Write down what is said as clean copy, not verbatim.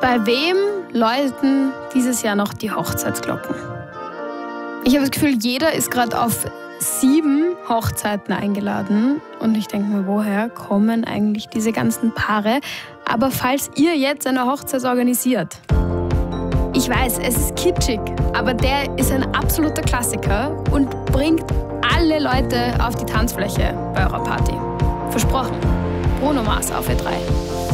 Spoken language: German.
Bei wem läuten dieses Jahr noch die Hochzeitsglocken? Ich habe das Gefühl, jeder ist gerade auf 7 Hochzeiten eingeladen. Und ich denke mir, woher kommen eigentlich diese ganzen Paare? Aber falls ihr jetzt eine Hochzeit organisiert, ich weiß, es ist kitschig, aber der ist ein absoluter Klassiker und bringt alle Leute auf die Tanzfläche bei eurer Party. Versprochen. Bruno Mars auf E3.